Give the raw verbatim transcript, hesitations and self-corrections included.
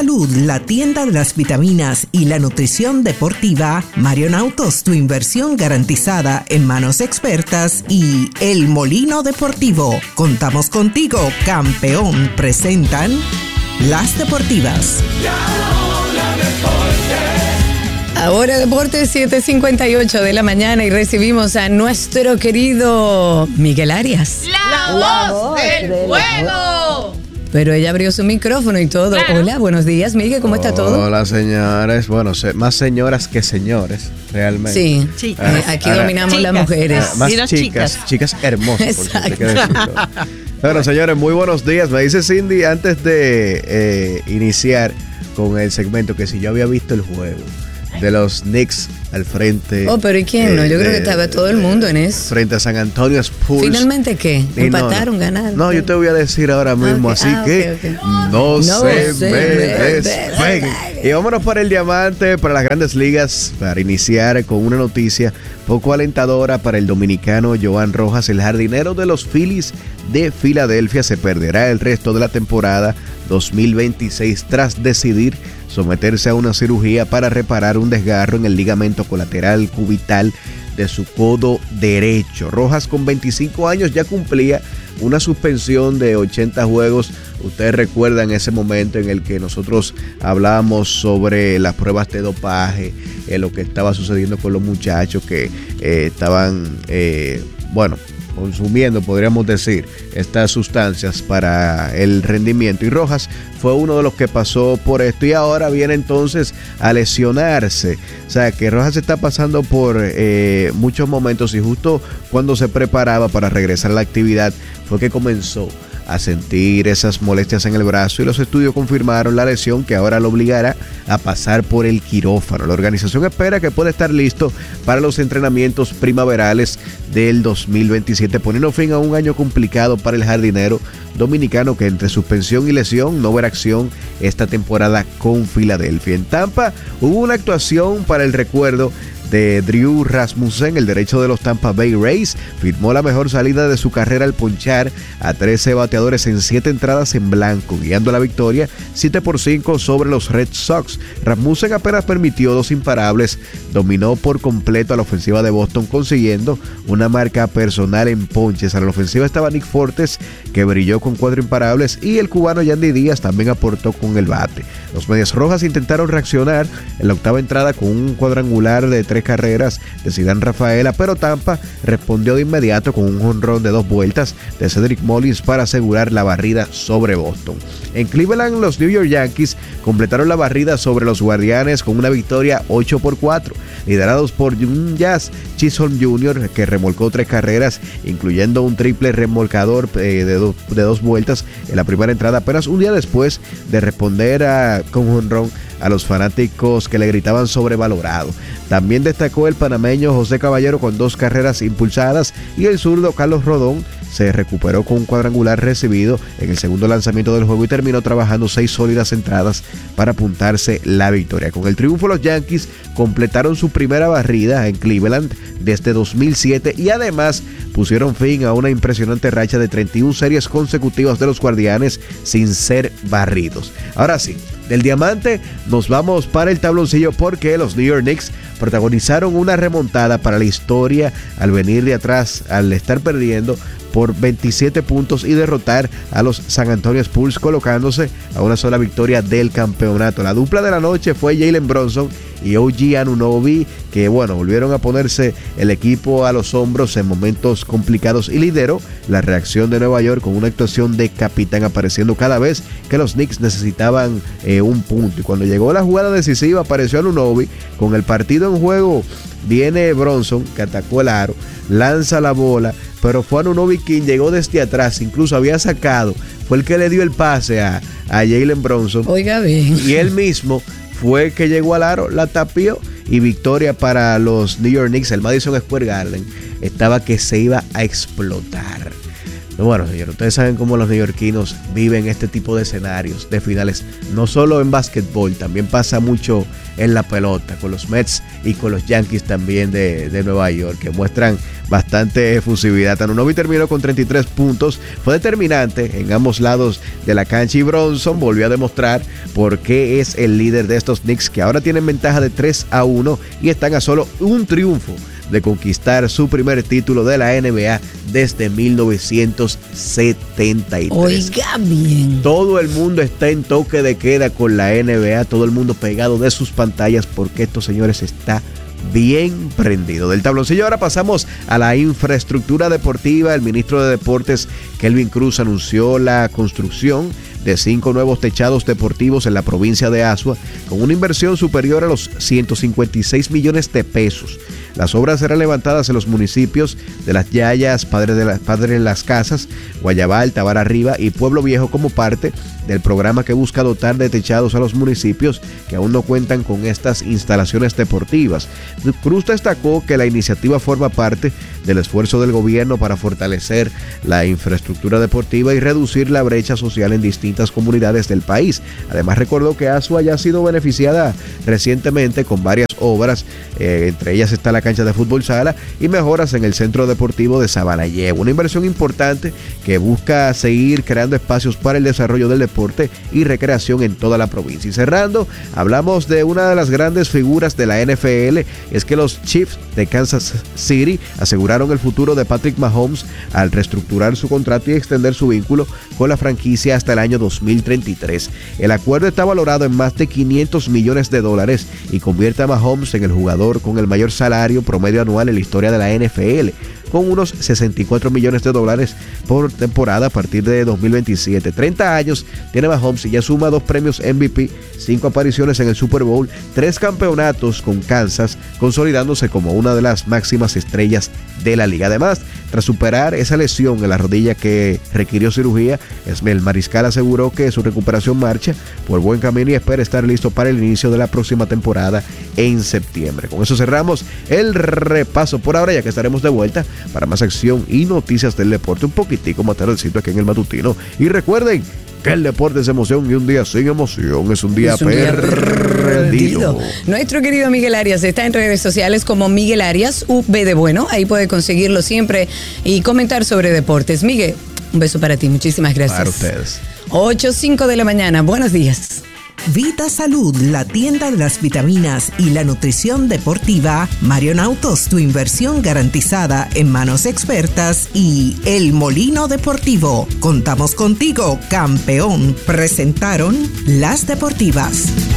Salud, la tienda de las vitaminas y la nutrición deportiva, Marion Autos, tu inversión garantizada en manos expertas, y El Molino Deportivo. Contamos contigo, campeón. Presentan Las Deportivas. Ahora Deportes, siete cincuenta y ocho de la mañana, y recibimos a nuestro querido Miguel Arias. La, la voz del, del juego. Pero ella abrió su micrófono y todo. Claro. Hola, buenos días, Miguel, ¿cómo está todo? Hola, señores. Bueno, más señoras que señores, realmente. Sí, chicas. Eh, aquí ahora, dominamos chicas, las mujeres. Uh, más chicas, chicas, chicas hermosas, por cierto, hay que decirlo. Bueno, señores, muy buenos días. Me dice Cindy antes de eh, iniciar con el segmento que si yo había visto el juego de los Knicks al frente. Oh, pero ¿y quién eh, no? Yo creo que estaba todo el mundo en eso. Frente a San Antonio Spurs. ¿Finalmente qué? ¿Empataron, no, no. ganaron? No, yo te voy a decir ahora mismo, okay. así ah, que okay, okay. no, no se, se me despeguen. Y vámonos para el diamante, para las grandes ligas, para iniciar con una noticia poco alentadora para el dominicano Joan Rojas. El jardinero de los Phillies de Filadelfia se perderá el resto de la temporada dos mil veintiséis tras decidir someterse a una cirugía para reparar un desgarro en el ligamento colateral cubital de su codo derecho. Rojas, con veinticinco años, ya cumplía una suspensión de ochenta juegos. Ustedes recuerdan ese momento en el que nosotros hablábamos sobre las pruebas de dopaje, eh, lo que estaba sucediendo con los muchachos que eh, estaban, eh, bueno, consumiendo, podríamos decir, estas sustancias para el rendimiento, y Rojas fue uno de los que pasó por esto y ahora viene entonces a lesionarse. O sea que Rojas está pasando por eh, muchos momentos, y justo cuando se preparaba para regresar a la actividad fue que comenzó a sentir esas molestias en el brazo, y los estudios confirmaron la lesión que ahora lo obligará a pasar por el quirófano. La organización espera que pueda estar listo para los entrenamientos primaverales del dos mil veintisiete, poniendo fin a un año complicado para el jardinero dominicano, que entre suspensión y lesión no verá acción esta temporada con Filadelfia. En Tampa hubo una actuación para el recuerdo de Drew Rasmussen. El derecho de los Tampa Bay Rays firmó la mejor salida de su carrera al ponchar a trece bateadores en siete entradas en blanco, guiando la victoria siete por cinco sobre los Red Sox. Rasmussen apenas permitió dos imparables, dominó por completo a la ofensiva de Boston, consiguiendo una marca personal en ponches. A la ofensiva estaba Nick Fortes, que brilló con cuatro imparables, y el cubano Yandy Díaz también aportó con el bate. Los Medias Rojas intentaron reaccionar en la octava entrada con un cuadrangular de tres carreras de Zidane Rafaela, pero Tampa respondió de inmediato con un jonrón de dos vueltas de Cedric Mullins para asegurar la barrida sobre Boston. En Cleveland, los New York Yankees completaron la barrida sobre los Guardianes con una victoria ocho por cuatro, liderados por un Jazz Chisholm junior, que remolcó tres carreras, incluyendo un triple remolcador eh, de, do, de dos vueltas en la primera entrada, apenas un día después de responder a, con jonrón a los fanáticos que le gritaban sobrevalorado. También destacó el panameño José Caballero con dos carreras impulsadas, y el zurdo Carlos Rodón se recuperó con un cuadrangular recibido en el segundo lanzamiento del juego y terminó trabajando seis sólidas entradas para apuntarse la victoria. Con el triunfo, los Yankees completaron su primera barrida en Cleveland desde dos mil siete y además pusieron fin a una impresionante racha de treinta y una series consecutivas de los Guardianes sin ser barridos. Ahora sí, del diamante nos vamos para el tabloncillo, porque los New York Knicks protagonizaron una remontada para la historia al venir de atrás, al estar perdiendo por veintisiete puntos y derrotar a los San Antonio Spurs, colocándose a una sola victoria del campeonato. La dupla de la noche fue Jalen Brunson y O G Anunoby, que bueno, volvieron a ponerse el equipo a los hombros en momentos complicados, y lideró la reacción de Nueva York con una actuación de capitán, apareciendo cada vez que los Knicks necesitaban eh, un punto. Y cuando llegó la jugada decisiva, apareció Anunoby. Con el partido en juego, viene Brunson, que atacó el aro, lanza la bola, pero fue Anunoby quien llegó desde atrás, incluso había sacado, fue el que le dio el pase a, a Jalen Brunson. Oiga bien. Y él mismo fue el que llegó al aro, la tapió, y victoria para los New York Knicks. El Madison Square Garden estaba que se iba a explotar. Bueno, señor, ustedes saben cómo los neoyorquinos viven este tipo de escenarios de finales, no solo en básquetbol, también pasa mucho en la pelota, con los Mets y con los Yankees también de, de Nueva York, que muestran bastante efusividad. Anunoby terminó con treinta y tres puntos, fue determinante en ambos lados de la cancha y Bronson volvió a demostrar por qué es el líder de estos Knicks, que ahora tienen ventaja de tres a uno y están a solo un triunfo de conquistar su primer título de la N B A desde mil novecientos setenta y tres. Oiga bien. Todo el mundo está en toque de queda con la N B A, todo el mundo pegado de sus pantallas porque estos señores está bien prendido. Del tabloncillo ahora pasamos a la infraestructura deportiva. El ministro de Deportes, Kelvin Cruz, anunció la construcción de cinco nuevos techados deportivos en la provincia de Azua con una inversión superior a los ciento cincuenta y seis millones de pesos. Las obras serán levantadas en los municipios de Las Yayas, Padre de, la, Padre de las Casas, Guayabal, Tabar Arriba y Pueblo Viejo como parte del programa que busca dotar de techados a los municipios que aún no cuentan con estas instalaciones deportivas. Cruz destacó que la iniciativa forma parte del esfuerzo del gobierno para fortalecer la infraestructura deportiva y reducir la brecha social en distintas comunidades del país. Además recordó que Azua ya ha sido beneficiada recientemente con varias obras, eh, entre ellas está la cancha de fútbol sala y mejoras en el centro deportivo de Sabanayegua. Una inversión importante que busca seguir creando espacios para el desarrollo del deporte y recreación en toda la provincia. Y cerrando, hablamos de una de las grandes figuras de la N F L, es que los Chiefs de Kansas City aseguraron el futuro de Patrick Mahomes al reestructurar su contrato y extender su vínculo con la franquicia hasta el año dos mil treinta y tres. El acuerdo está valorado en más de quinientos millones de dólares y convierte a Mahomes en el jugador con el mayor salario promedio anual en la historia de la N F L, con unos sesenta y cuatro millones de dólares por temporada a partir de dos mil veintisiete. treinta años tiene Mahomes y ya suma dos premios M V P, cinco apariciones en el Super Bowl, tres campeonatos con Kansas, consolidándose como una de las máximas estrellas de la liga. Además, tras superar esa lesión en la rodilla que requirió cirugía, el mariscal aseguró que su recuperación marcha por buen camino y espera estar listo para el inicio de la próxima temporada en septiembre. Con eso cerramos el repaso por ahora, ya que estaremos de vuelta para más acción y noticias del deporte un poquitico más tardecito aquí en el Matutino. Y recuerden que el deporte es emoción y un día sin emoción es un día, es un perdido. día perdido. Nuestro querido Miguel Arias está en redes sociales como Miguel Arias, U B de bueno. Ahí puede conseguirlo siempre y comentar sobre deportes. Miguel, un beso para ti. Muchísimas gracias. Para ustedes. ocho o cinco de la mañana. Buenos días. Vita Salud, la tienda de las vitaminas y la nutrición deportiva, Marion Autos, tu inversión garantizada en manos expertas y El Molino Deportivo. Contamos contigo, campeón. Presentaron Las Deportivas.